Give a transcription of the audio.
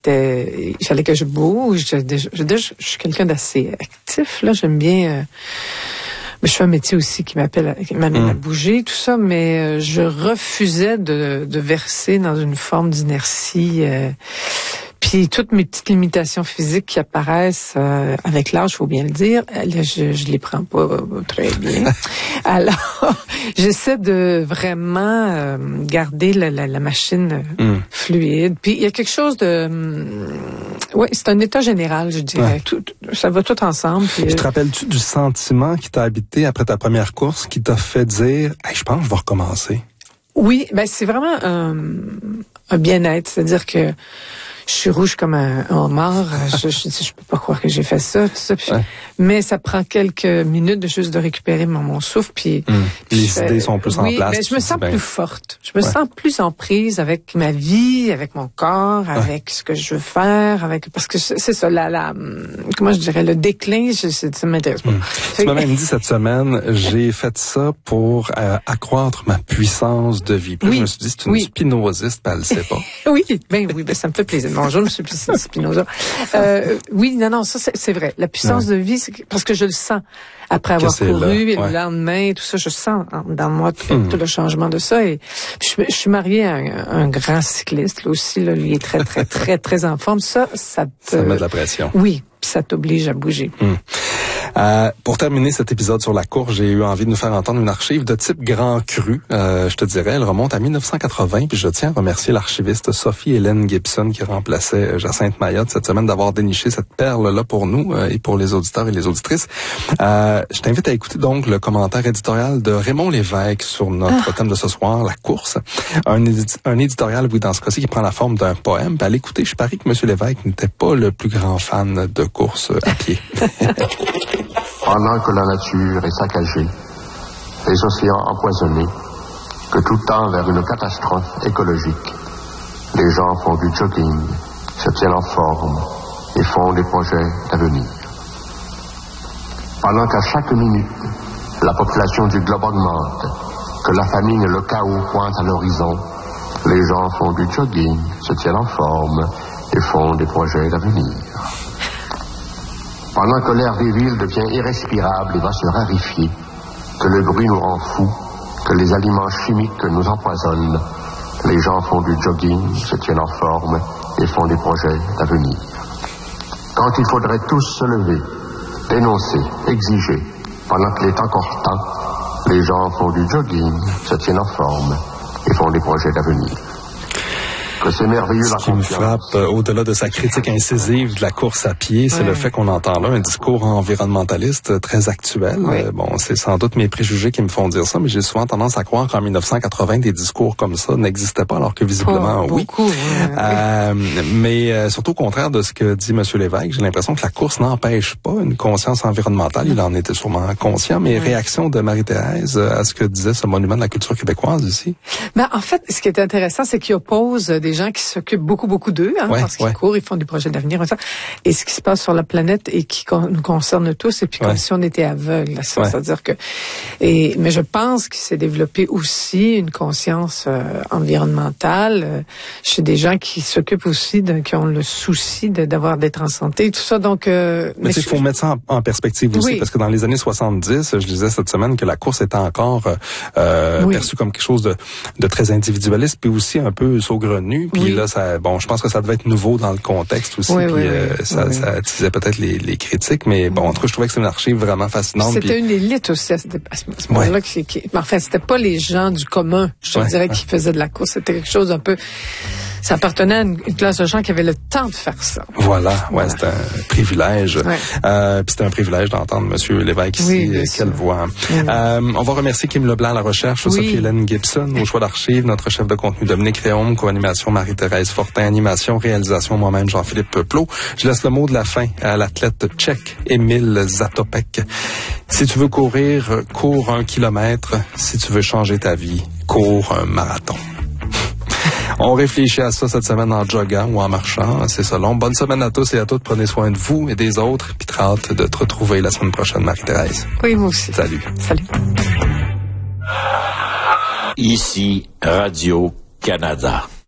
il fallait que je bouge. Je suis quelqu'un d'assez actif, là. J'aime bien... mais je fais un métier aussi qui m'amène à bouger, tout ça, mais je refusais de verser dans une forme d'inertie. Puis toutes mes petites limitations physiques qui apparaissent avec l'âge, faut bien le dire, là, je les prends pas très bien. Alors, j'essaie de vraiment garder la machine fluide. Puis il y a quelque chose de... oui, c'est un état général, je dirais. Ouais. Ça va tout ensemble. Puis, te rappelles-tu du sentiment qui t'a habité après ta première course, qui t'a fait dire « Hey, je pense que je vais recommencer ». Oui, ben c'est vraiment un bien-être. C'est-à-dire que je suis rouge comme un homard. Je peux pas croire que j'ai fait ça. Tout ça. Puis, mais ça prend quelques minutes de juste de récupérer mon souffle. Puis les idées sont plus en place. Mais je me sens plus forte. Je me sens plus en prise avec ma vie, avec mon corps, avec ce que je veux faire, parce que c'est ça, comment je dirais, le déclin, ça m'intéresse pas. Tu m'as même dit cette semaine, j'ai fait ça pour accroître ma puissance de vie. Puis je me suis dit, c'est une spinoziste, elle le sait pas. oui, ça me fait plaisir. Bonjour, monsieur Spinoza. Oui, non, ça c'est vrai. La puissance de vie, c'est parce que je le sens. Après avoir couru, et le lendemain, tout ça, je sens dans moi tout le changement de ça. Et je suis mariée à un grand cycliste, là aussi. Là, lui est très, très, très, très en forme. Ça met de la pression. Oui, puis ça t'oblige à bouger. Pour terminer cet épisode sur la course, j'ai eu envie de nous faire entendre une archive de type grand cru. Je te dirais, elle remonte à 1980, puis je tiens à remercier l'archiviste Sophie-Hélène Gibson qui remplaçait Jacinthe Maillotte cette semaine d'avoir déniché cette perle-là pour nous et pour les auditeurs et les auditrices. Je t'invite à écouter donc le commentaire éditorial de Raymond Lévesque sur notre thème de ce soir, la course. Un éditorial, oui, dans ce cas-ci, qui prend la forme d'un poème. Puis à l'écouter, je parie que M. Lévesque n'était pas le plus grand fan de course à pied. Pendant que la nature est saccagée, les océans empoisonnés, que tout tend vers une catastrophe écologique, les gens font du jogging, se tiennent en forme et font des projets d'avenir. Pendant qu'à chaque minute, la population du globe augmente, que la famine et le chaos pointent à l'horizon, les gens font du jogging, se tiennent en forme et font des projets d'avenir. Pendant que l'air des villes devient irrespirable et va se raréfier, que le bruit nous rend fous, que les aliments chimiques nous empoisonnent, les gens font du jogging, se tiennent en forme et font des projets d'avenir. Quand il faudrait tous se lever, dénoncer, exiger, pendant qu'il est encore temps, les gens font du jogging, se tiennent en forme et font des projets d'avenir. C'est merveilleux. Ce qui me frappe, au-delà de sa critique incisive de la course à pied, c'est le fait qu'on entend là un discours environnementaliste très actuel. Bon, c'est sans doute mes préjugés qui me font dire ça, mais j'ai souvent tendance à croire qu'en 1980, des discours comme ça n'existaient pas, alors que visiblement, oui. Mais surtout au contraire de ce que dit M. Lévesque, j'ai l'impression que la course n'empêche pas une conscience environnementale. Il en était sûrement conscient, mais réaction de Marie-Thérèse à ce que disait ce monument de la culture québécoise ici? Ben, en fait, ce qui est intéressant, c'est qu'il oppose des gens qui s'occupent beaucoup d'eux, parce qu'ils courent, ils font des projets d'avenir, et ce qui se passe sur la planète et qui nous concerne tous, et puis comme si on était aveugles à ça, c'est-à-dire que, mais je pense qu'il s'est développé aussi une conscience environnementale chez des gens qui s'occupent aussi, qui ont le souci d'être en santé, tout ça, donc... mais il faut mettre ça en perspective aussi, parce que dans les années 70, je disais cette semaine que la course était encore perçue comme quelque chose de très individualiste, puis aussi un peu saugrenu. Puis là, je pense que ça devait être nouveau dans le contexte aussi. Ça attisait peut-être les critiques, mais bon, en tout cas, je trouvais que c'est une archive vraiment fascinante. C'était une élite aussi à ce moment-là. Enfin, c'était pas les gens du commun, je te dirais, qui faisaient de la course. C'était quelque chose un peu... Ça appartenait à une classe de gens qui avaient le temps de faire ça. Voilà. C'était un privilège. Puis c'était un privilège d'entendre M. Lévesque ici. Quelle voix. On va remercier Kim Leblanc à la recherche, Sophie-Hélène Gibson au choix d'archives, notre chef de contenu Dominique Réaume, co-animation Marie-Thérèse Fortin, animation, réalisation moi-même Jean-Philippe Plot. Je laisse le mot de la fin à l'athlète tchèque Emil Zatopek. Si tu veux courir, cours 1 kilomètre. Si tu veux changer ta vie, cours un marathon. On réfléchit à ça cette semaine en joguant ou en marchant, c'est selon. Bonne semaine à tous et à toutes. Prenez soin de vous et des autres. Puis très hâte de te retrouver la semaine prochaine, Marie-Thérèse. Oui, moi aussi. Salut. Salut. Ici, Radio-Canada.